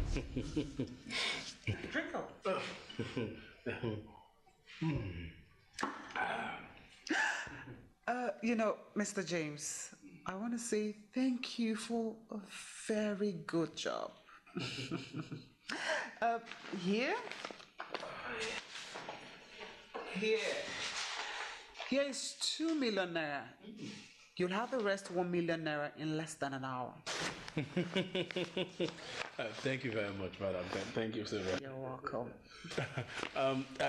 Drink up. Mr. James, I want to say thank you for a very good job. Here? Here is 2 million naira. You'll have the rest 1 million naira in less than an hour. Thank you very much, madam. Thank you so much. You're welcome.